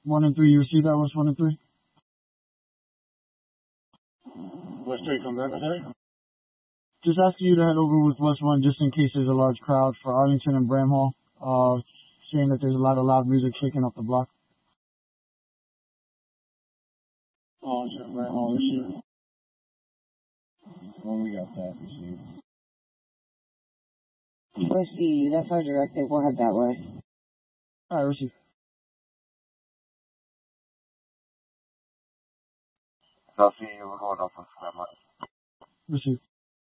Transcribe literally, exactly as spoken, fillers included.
One and three, you received that, West one and three? West three, come back, okay? Just asking you to head over with West one just in case there's a large crowd for Arlington and Bramhall, uh, saying that there's a lot of loud music shaking up the block. Arlington and Bramhall, issue. When we got that received. Let's see, that's our directive. We'll head that way. Alright, receive. I'll see you. We're going off on Scram. Receive.